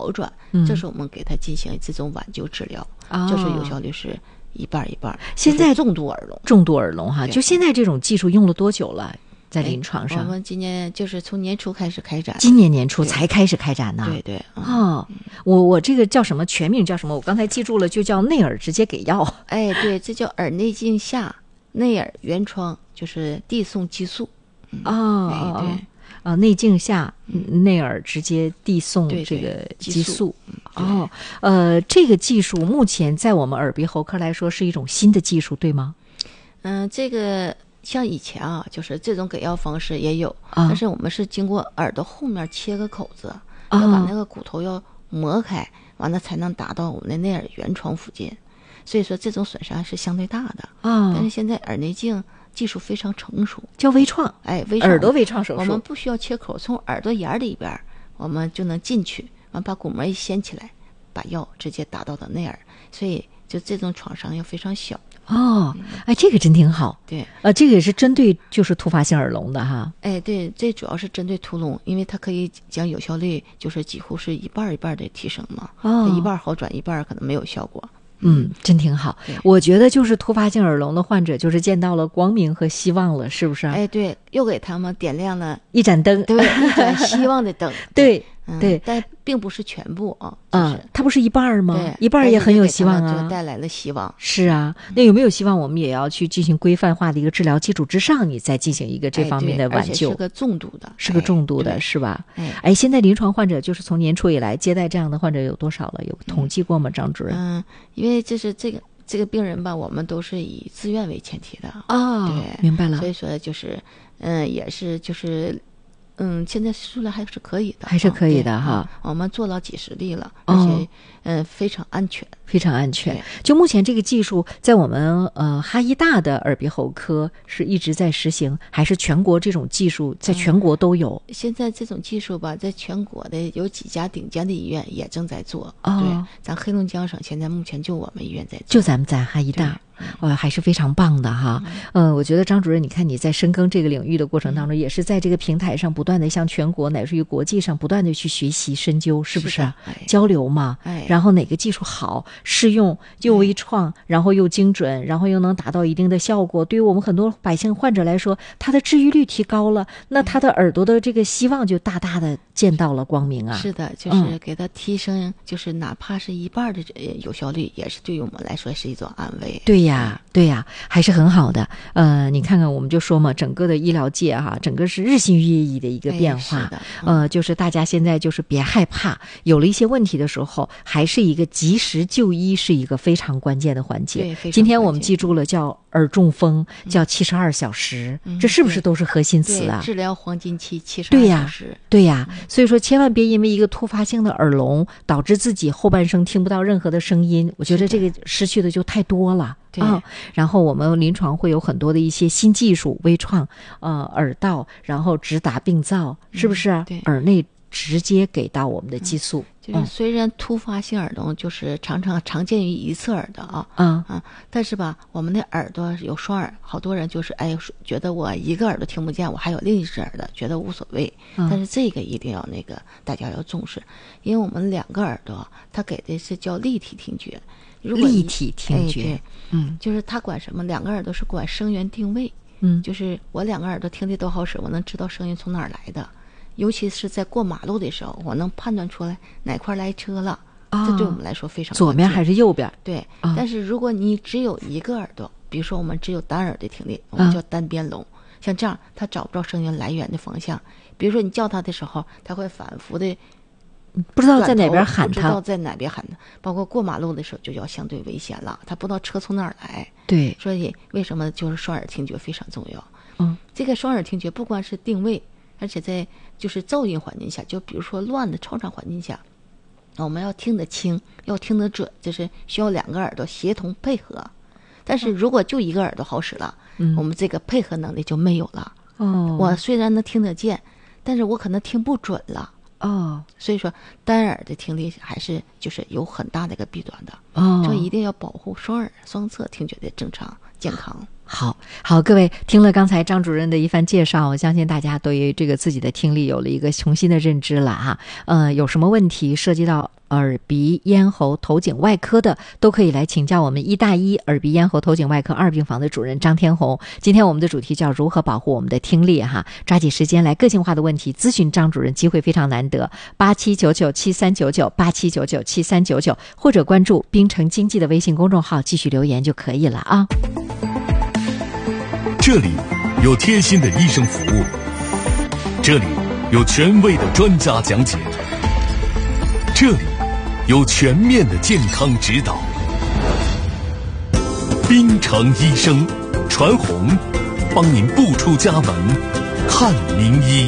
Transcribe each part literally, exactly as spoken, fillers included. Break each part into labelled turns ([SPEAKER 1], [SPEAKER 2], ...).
[SPEAKER 1] 好转，
[SPEAKER 2] 嗯、
[SPEAKER 1] 这时候我们给他进行这种挽救治疗，
[SPEAKER 2] 哦、
[SPEAKER 1] 这是有效率是一半一半。
[SPEAKER 2] 现在
[SPEAKER 1] 重度耳聋，
[SPEAKER 2] 重度耳聋哈，就现在这种技术用了多久了？在临床上，
[SPEAKER 1] 我们今年就是从年初开始开展，
[SPEAKER 2] 今年年初才开始开展呢。
[SPEAKER 1] 对对，
[SPEAKER 2] 嗯、哦，我我这个叫什么全名叫什么？我刚才记住了，就叫内耳直接给药。
[SPEAKER 1] 哎，对，这叫耳内镜下内耳原创，就是递送激素。
[SPEAKER 2] 嗯、哦，
[SPEAKER 1] 哎、对，
[SPEAKER 2] 啊，内镜下内耳直接递送这个激素。哦，呃，这个技术目前在我们耳鼻喉科来说是一种新的技术，对吗？
[SPEAKER 1] 嗯，这个。像以前啊，就是这种给药方式也有，啊、但是我们是经过耳朵后面切个口子，啊、要把那个骨头要磨开，完了才能达到我们的内耳原创附近。所以说这种损伤是相对大的
[SPEAKER 2] 啊。
[SPEAKER 1] 但是现在耳内镜技术非常成熟，
[SPEAKER 2] 叫微创，
[SPEAKER 1] 哎，微创
[SPEAKER 2] 耳朵微创手术，
[SPEAKER 1] 我们不需要切口，从耳朵眼里边我们就能进去，完把骨膜一掀起来，把药直接打到的内耳，所以就这种创伤要非常小。
[SPEAKER 2] 哦，哎，这个真挺好。
[SPEAKER 1] 对，
[SPEAKER 2] 呃，这个也是针对就是突发性耳聋的哈。
[SPEAKER 1] 哎，对，这主要是针对突聋，因为它可以将有效率就是几乎是一半一半的提升嘛。
[SPEAKER 2] 哦，
[SPEAKER 1] 一半好转，一半可能没有效果。
[SPEAKER 2] 嗯，真挺好。我觉得就是突发性耳聋的患者，就是见到了光明和希望了，是不是？
[SPEAKER 1] 哎，对，又给他们点亮了
[SPEAKER 2] 一盏灯，
[SPEAKER 1] 对，一盏希望的灯。
[SPEAKER 2] 对。
[SPEAKER 1] 嗯、
[SPEAKER 2] 对，
[SPEAKER 1] 但并不是全部啊，就是、
[SPEAKER 2] 嗯，它不是一半吗？
[SPEAKER 1] 对，
[SPEAKER 2] 一半也很有希望啊，
[SPEAKER 1] 就带来了希望。
[SPEAKER 2] 是啊，那有没有希望我们也要去进行规范化的一个治疗基础之上，你再进行一个这方面的挽救？
[SPEAKER 1] 哎、是个重度的，
[SPEAKER 2] 是个重度的，
[SPEAKER 1] 哎、
[SPEAKER 2] 是吧？
[SPEAKER 1] 哎，
[SPEAKER 2] 哎，现在临床患者就是从年初以来接待这样的患者有多少了？有统计过吗，张主任？
[SPEAKER 1] 嗯，因为这是这个这个病人吧，我们都是以自愿为前提的啊。
[SPEAKER 2] 哦，
[SPEAKER 1] 对，
[SPEAKER 2] 明白了。
[SPEAKER 1] 所以说就是，嗯，也是就是。嗯，现在数量还是可以的，
[SPEAKER 2] 还是可以的哈。
[SPEAKER 1] 嗯、我们做了几十例了，而且、哦、嗯非常安全，
[SPEAKER 2] 非常安全。就目前这个技术，在我们呃哈医大的耳鼻喉科是一直在实行，还是全国这种技术在全国都有？
[SPEAKER 1] 嗯、现在这种技术吧，在全国的有几家顶尖的医院也正在做。
[SPEAKER 2] 哦，
[SPEAKER 1] 对，咱黑龙江省现在目前就我们医院在做，
[SPEAKER 2] 就咱们在哈医大。呃，还是非常棒的哈。嗯、呃，我觉得张主任，你看你在深耕这个领域的过程当中，嗯、也是在这个平台上不断的向全国乃至于国际上不断的去学习深究，是不是？
[SPEAKER 1] 哎、
[SPEAKER 2] 交流嘛。
[SPEAKER 1] 哎，
[SPEAKER 2] 然后哪个技术好、适用又微创，哎、然后又精准，然后又能达到一定的效果，对于我们很多百姓患者来说，他的治愈率提高了，那他的耳朵的这个希望就大大的见到了光明啊。
[SPEAKER 1] 是的，就是给他提升，嗯、就是哪怕是一半的有效率，也是对于我们来说是一种安慰。
[SPEAKER 2] 对呀。对呀，还是很好的。呃，你看看，我们就说嘛，整个的医疗界哈、啊，整个是日新月异的一个变化。
[SPEAKER 1] 哎嗯、
[SPEAKER 2] 呃，就是大家现在就是别害怕，有了一些问题的时候，还是一个及时就医是一个非常关键的环节。今天我们记住了叫耳中风，嗯、叫七十二小时，
[SPEAKER 1] 嗯、
[SPEAKER 2] 这是不是都是核心词啊？
[SPEAKER 1] 治疗黄金期七十二小时。
[SPEAKER 2] 对呀，嗯、所以说千万别因为一个突发性的耳聋，导致自己后半生听不到任何的声音。我觉得这个失去的就太多了。
[SPEAKER 1] 对、
[SPEAKER 2] 啊，然后我们临床会有很多的一些新技术，微创，呃，耳道，然后直达病灶，是不是、啊
[SPEAKER 1] 嗯？对，
[SPEAKER 2] 耳内直接给到我们的激素。
[SPEAKER 1] 嗯、就是虽然突发性耳聋就是常常常见于一侧耳的啊，
[SPEAKER 2] 嗯
[SPEAKER 1] 啊，但是吧，我们的耳朵有双耳，好多人就是哎，觉得我一个耳朵听不见，我还有另一只耳的，觉得无所谓。
[SPEAKER 2] 嗯、
[SPEAKER 1] 但是这个一定要那个大家要重视，因为我们两个耳朵，它给的是叫立体听觉。如果
[SPEAKER 2] 立体听觉、
[SPEAKER 1] 哎，
[SPEAKER 2] 嗯，
[SPEAKER 1] 就是它管什么？两个耳朵是管声源定位，
[SPEAKER 2] 嗯，
[SPEAKER 1] 就是我两个耳朵听力都好使，我能知道声音从哪儿来的，尤其是在过马路的时候，我能判断出来哪块来车了，
[SPEAKER 2] 哦、
[SPEAKER 1] 这对我们来说非常
[SPEAKER 2] 左边还是右边？
[SPEAKER 1] 对，
[SPEAKER 2] 哦、
[SPEAKER 1] 但是如果你只有一个耳朵，比如说我们只有单耳的听力，我们叫单边聋，哦、像这样，他找不着声音来源的方向，比如说你叫他的时候，他会反复的。
[SPEAKER 2] 不知道在哪边喊他，
[SPEAKER 1] 不知道在哪边喊他，包括过马路的时候就要相对危险了，他不知道车从哪儿来。
[SPEAKER 2] 对，
[SPEAKER 1] 所以为什么就是双耳听觉非常重要？
[SPEAKER 2] 嗯，
[SPEAKER 1] 这个双耳听觉不光是定位，而且在就是噪音环境下，就比如说乱的嘈杂环境下，我们要听得清，要听得准，就是需要两个耳朵协同配合。但是如果就一个耳朵好使了，
[SPEAKER 2] 嗯，
[SPEAKER 1] 我们这个配合能力就没有了。
[SPEAKER 2] 哦，
[SPEAKER 1] 我虽然能听得见，但是我可能听不准了。
[SPEAKER 2] 哦，
[SPEAKER 1] 所以说单耳的听力还是就是有很大的一个弊端的。
[SPEAKER 2] 哦，
[SPEAKER 1] 所以一定要保护双耳双侧听觉的正常健康。
[SPEAKER 2] 好好，各位听了刚才张主任的一番介绍，我相信大家对于这个自己的听力有了一个重新的认知了哈。呃，有什么问题涉及到耳鼻咽喉头颈外科的，都可以来请教我们医大一耳鼻咽喉头颈外科二病房的主任张天红。今天我们的主题叫如何保护我们的听力哈，抓紧时间来个性化的问题咨询张主任，机会非常难得。八七九九七三九九八七九九七三九九，或者关注冰城经济的微信公众号继续留言就可以了啊。
[SPEAKER 3] 这里有贴心的医生服务，这里有权威的专家讲解，这里有全面的健康指导。冰城医生传红，帮您不出家门看名医。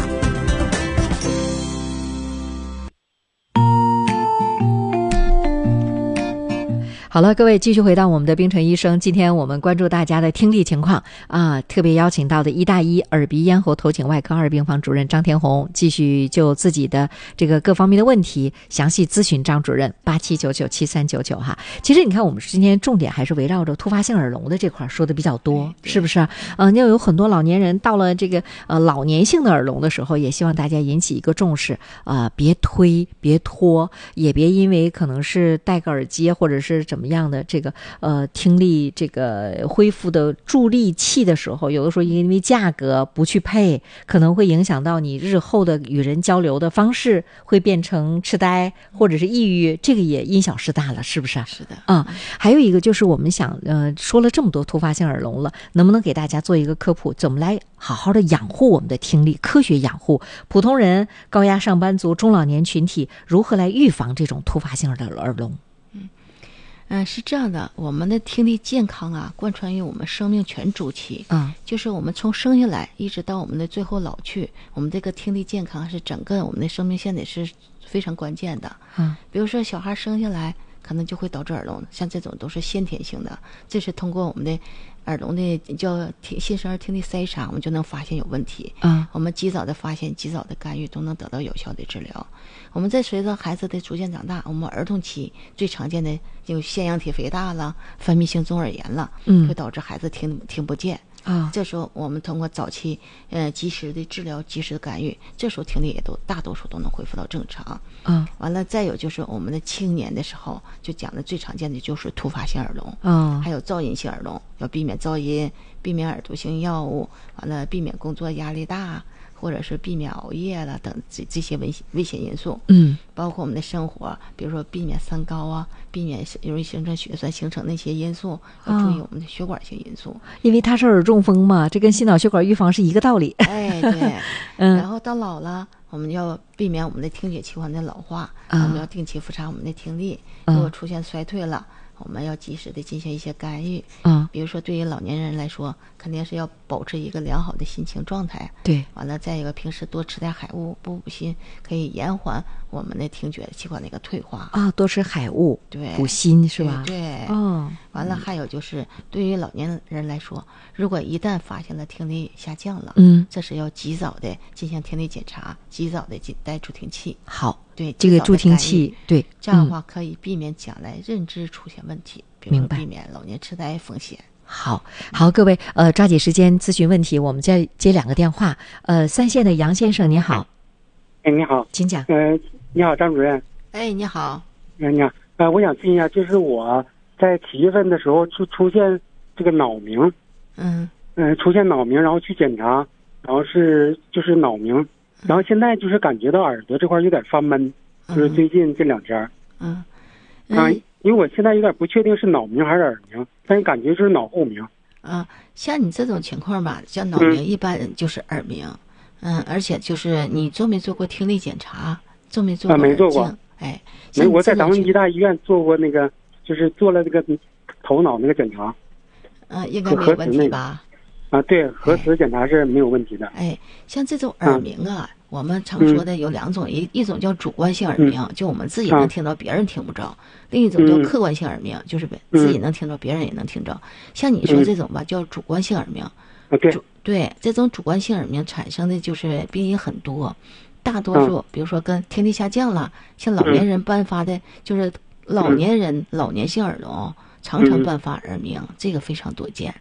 [SPEAKER 2] 好了，各位继续回到我们的冰城医生。今天我们关注大家的听力情况啊，特别邀请到的医大一耳鼻咽喉头颈外科二病房主任张天红，继续就自己的这个各方面的问题详细咨询张主任。八七九九七三九九哈。其实你看，我们今天重点还是围绕着突发性耳聋的这块说的比较多，是不是？呃，要有很多老年人到了这个呃老年性的耳聋的时候，也希望大家引起一个重视啊、呃，别推，别拖，也别因为可能是戴个耳机或者是怎么。怎么样的这个呃听力这个恢复的助力器的时候，有的时候因为价格不去配，可能会影响到你日后的与人交流的方式，会变成痴呆或者是抑郁，这个也因小失大了，是不是？
[SPEAKER 1] 是的
[SPEAKER 2] 啊、嗯。还有一个就是我们想呃说了这么多突发性耳聋了，能不能给大家做一个科普，怎么来好好的养护我们的听力，科学养护普通人、高压上班族、中老年群体如何来预防这种突发性的耳聋？
[SPEAKER 1] 嗯，是这样的，我们的听力健康啊，贯穿于我们生命全周期。
[SPEAKER 2] 嗯，
[SPEAKER 1] 就是我们从生下来一直到我们的最后老去，我们这个听力健康是整个我们的生命线得是非常关键的。
[SPEAKER 2] 嗯，
[SPEAKER 1] 比如说小孩生下来可能就会导致耳聋，像这种都是先天性的，这是通过我们的耳聋的叫新生儿听力筛查，我们就能发现有问题。
[SPEAKER 2] 嗯，
[SPEAKER 1] 我们及早的发现，及早的干预，都能得到有效的治疗。我们在随着孩子的逐渐长大，我们儿童期最常见的就腺样体肥大了，分泌性中耳炎了，
[SPEAKER 2] 嗯，
[SPEAKER 1] 会导致孩子听听不见。
[SPEAKER 2] 啊，
[SPEAKER 1] 这时候我们通过早期呃及时的治疗，及时的干预，这时候听力也都大多数都能恢复到正常。
[SPEAKER 2] 啊，
[SPEAKER 1] 完了再有就是我们的青年的时候，就讲的最常见的就是突发性耳聋。
[SPEAKER 2] 啊，
[SPEAKER 1] 还有噪音性耳聋，要避免噪音，避免耳毒性药物，完了避免工作压力大，或者是避免熬夜了等这这些危险危险因素。
[SPEAKER 2] 嗯，
[SPEAKER 1] 包括我们的生活，比如说避免三高啊，避免容易形成血栓形成那些因素，要注意我们的血管性因素。
[SPEAKER 2] 因为它是耳中风嘛，这跟心脑血管预防是一个道理。
[SPEAKER 1] 哎，对，
[SPEAKER 2] 嗯，
[SPEAKER 1] 然后到老了，我们要避免我们的听觉器官的老化，
[SPEAKER 2] 啊、
[SPEAKER 1] 我们要定期复查我们的听力，如果出现衰退了，我们要及时的进行一些干预。
[SPEAKER 2] 嗯，
[SPEAKER 1] 比如说对于老年人来说，肯定是要保持一个良好的心情状态。
[SPEAKER 2] 对，
[SPEAKER 1] 完了再一个，平时多吃点海物，补补锌，可以延缓我们的听觉器官的一个退化。
[SPEAKER 2] 啊，多吃海物，
[SPEAKER 1] 对，
[SPEAKER 2] 补锌是吧？
[SPEAKER 1] 对，对
[SPEAKER 2] 哦，
[SPEAKER 1] 完了还有就是对于老年人来说，如果一旦发现了听力下降了，
[SPEAKER 2] 嗯，
[SPEAKER 1] 这是要及早的进行听力检查，及早的带助听器。
[SPEAKER 2] 好，
[SPEAKER 1] 对，
[SPEAKER 2] 这个助听器，对，
[SPEAKER 1] 这样的话可以避免将来认知出现问题，比如说避免老年痴呆风险。
[SPEAKER 2] 好好，各位，呃，抓紧时间咨询问题，我们再接两个电话。呃，三线的杨先生，你好。
[SPEAKER 4] 哎，你好，
[SPEAKER 2] 请讲。
[SPEAKER 4] 呃，你好，张主任。
[SPEAKER 1] 哎，你好。
[SPEAKER 4] 哎，你好，呃，我想咨询一下，就是我在七月份的时候出出现这个脑鸣，
[SPEAKER 1] 嗯，
[SPEAKER 4] 嗯、呃，出现脑鸣，然后去检查，然后是就是脑鸣，然后现在就是感觉到耳朵这块有点发闷，
[SPEAKER 1] 嗯、
[SPEAKER 4] 就是最近这两天，
[SPEAKER 1] 嗯，
[SPEAKER 4] 嗯啊，因为我现在有点不确定是脑鸣还是耳鸣，但是感觉就是脑后鸣。
[SPEAKER 1] 啊，像你这种情况吧，像脑鸣一般就是耳鸣，嗯，嗯而且就是你做没做过听力检查？做没做过？
[SPEAKER 4] 啊，没做过。
[SPEAKER 1] 哎，
[SPEAKER 4] 没，我在咱们医大医院做过那个，就是做了这个头脑那个检查。
[SPEAKER 1] 嗯、呃，应该没有问题吧？
[SPEAKER 4] 啊，对，核磁检查是没有问题的。
[SPEAKER 1] 哎，像这种耳鸣啊，嗯、我们常说的有两种，一、嗯、一种叫主观性耳鸣，嗯、就我们自己能听到，别人听不着；嗯、另一种叫客观性耳鸣，就是自己能听着，别人也能听着。像你说这种吧，叫主观性耳鸣。
[SPEAKER 4] 啊，对。
[SPEAKER 1] 对，这种主观性耳鸣产生的就是病因很多，大多数、嗯、比如说跟听力下降了，像老年人颁发的，嗯、就是老年人、嗯、老年性耳聋常常颁发耳鸣，嗯、这个非常多见。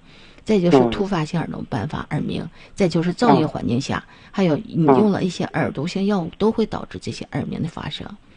[SPEAKER 1] 再就是突发性耳聋伴发耳鸣，再就是噪音环境下，还有你用了一些耳毒性药物，都会导致这些耳鸣的发生。